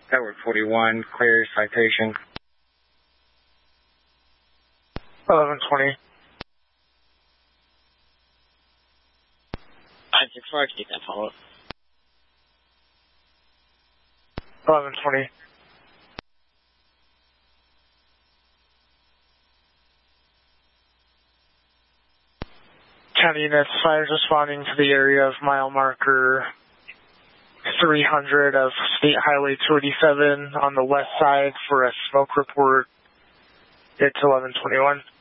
Edward 41, clear citation. 1120. 564, can you get that follow-up? 1120. County units, fires responding to the area of mile marker 300 of State Highway 287 on the west side for a smoke report. It's 1121.